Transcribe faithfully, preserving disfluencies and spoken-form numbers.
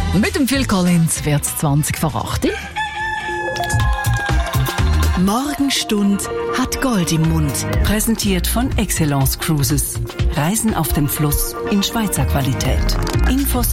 Und mit dem Phil Collins wird es zwanzig vor acht. Morgenstund hat Gold im Mund. Präsentiert von Excellence Cruises. Reisen auf dem Fluss in Schweizer Qualität. Infos